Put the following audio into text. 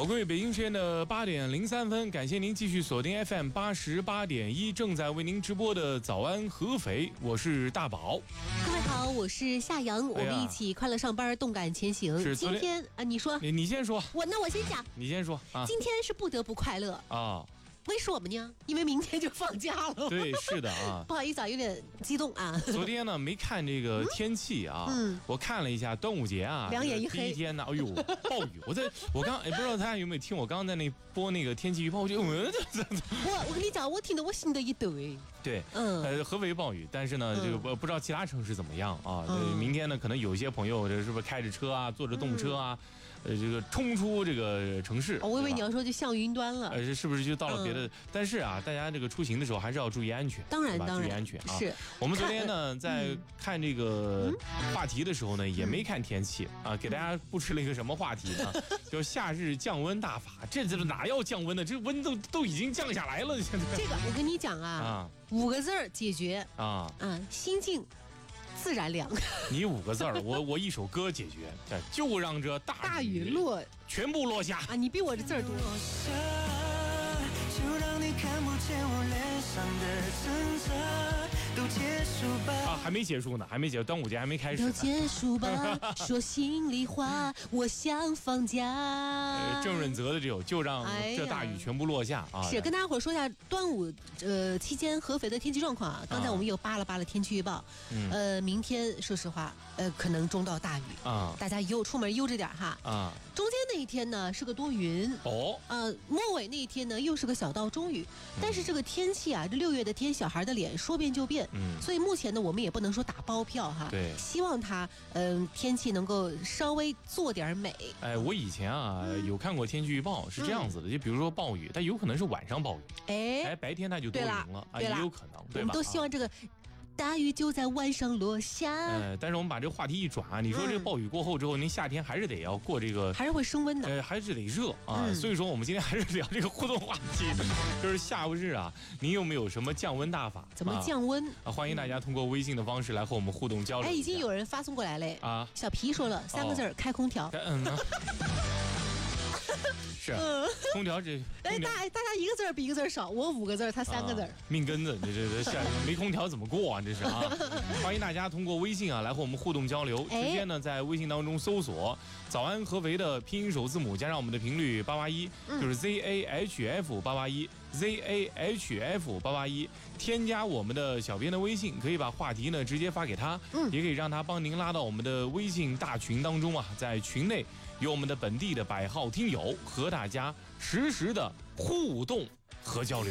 好，各位，北京时间的8点03分，感谢您继续锁定 FM 88.1，正在为您直播的早安合肥，我是大宝。 各位好，我是夏阳，我们一起快乐上班，动感前行。 是今天啊，你说， 你先说， 我先讲， 你先说啊。 今天是不得不快乐啊。 为什么呢？因为明天就放假了。 对，是的啊。 不好意思啊，有点激动啊。 昨天呢没看这个天气啊，我看了一下端午节啊， 两眼一黑。 第一天呢，哎呦，暴雨！我刚不知道大家有没有听我刚刚在那播那个天气预报，我就我跟你讲，我听得我心的一抖哎。 对，合肥暴雨，但是呢，这个不知道其他城市怎么样啊？明天呢，可能有些朋友这是不是开着车啊，坐着动车啊？这个冲出这个城市， 我以为你要说就向云端了， 是不是就到了别的？但是啊，大家这个出行的时候还是要注意安全， 当然注意安全啊。 是我们昨天呢在看这个话题的时候呢，也没看天气啊，给大家布置了一个什么话题呢？就夏日降温大法，这哪要降温呢？这温度都已经降下来了，现在。 这个我跟你讲啊，5个字解决啊，心静。自然凉， 你5个字儿，我一首歌解决，就让这大雨落，全部落下啊！你比我这字儿多。就让你看不见我脸上的橙色，都结束吧。 啊，还没结束呢，还没结束，端午节还没开始呢。 都结束吧，说心里话，我想放假。 郑润泽的这首《就让这大雨全部落下》啊， 是跟大家伙说一下端午期间合肥的天气状况啊。刚才我们有扒了天气预报，明天说实话，可能中到大雨啊，大家出门悠着点哈啊。中间那一天呢是个多云哦，末尾那一天呢又是个小到中雨，但是这个天气啊，这6月的天，小孩的脸说变就变，所以目前呢我们也不能说打包票哈， 对， 希望它天气能够稍微做点美。 哎，我以前啊有看过天气预报是这样子的，就比如说暴雨，它有可能是晚上暴雨，哎，白天它就多云了啊，也有可能，对吧？ 我们都希望这个。大雨就在晚上落下。 但是我们把这个话题一转啊，你说这个暴雨过后之后，您夏天还是得要过这个， 还是会升温的， 还是得热啊。所以说我们今天还是聊这个互动话题，就是夏日啊，您有没有什么降温大法？ 怎么降温啊？欢迎大家通过微信的方式来和我们互动交流。 哎，已经有人发送过来嘞啊！小皮说了3个字开空调。 是，空调这大家一个字比一个字少，我5个字，他3个字。 命根子，这没空调怎么过啊？这是啊！欢迎大家通过微信啊来和我们互动交流，直接呢在微信当中搜索“早安合肥”的拼音首字母加上我们的频率881，就是 ZAHF881。ZAHF881，添加我们的小编的微信，可以把话题呢直接发给他，也可以让他帮您拉到我们的微信大群当中啊，在群内有我们的本地的100号听友和大家实时的互动和交流。